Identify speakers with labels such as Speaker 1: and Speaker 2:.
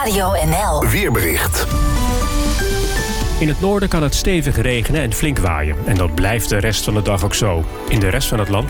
Speaker 1: Radio NL.
Speaker 2: Weerbericht.
Speaker 3: In het noorden kan het stevig regenen en flink waaien. En dat blijft de rest van de dag ook zo. In de rest van het land